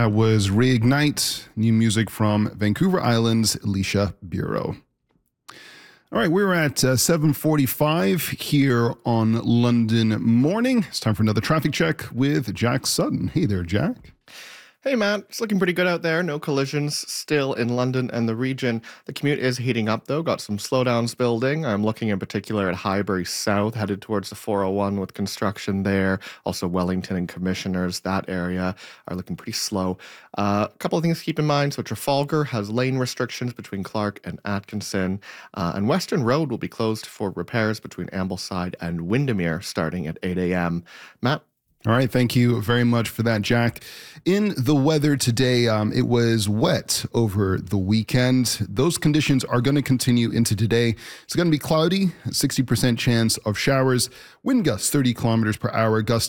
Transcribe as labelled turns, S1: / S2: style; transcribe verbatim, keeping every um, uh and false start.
S1: That was Reignite, new music from Vancouver Island's Alicia Bureau. All right, we're at uh, seven forty-five here on London Morning. It's time for another traffic check with Jack Sutton. Hey there, Jack.
S2: Hey, Matt. It's looking pretty good out there. No collisions still in London and the region. The commute is heating up, though. Got some slowdowns building. I'm looking in particular at Highbury South, headed towards the four oh one with construction there. Also, Wellington and Commissioners, that area are looking pretty slow. Uh, a couple of things to keep in mind. So, Trafalgar has lane restrictions between Clark and Atkinson. Uh, and Western Road will be closed for repairs between Ambleside and Windermere starting at eight a.m. Matt?
S1: All right, thank you very much for that, Jack. In the weather today, um, it was wet over the weekend. Those conditions are going to continue into today. It's going to be cloudy, sixty percent chance of showers, wind gusts thirty kilometers per hour, gusts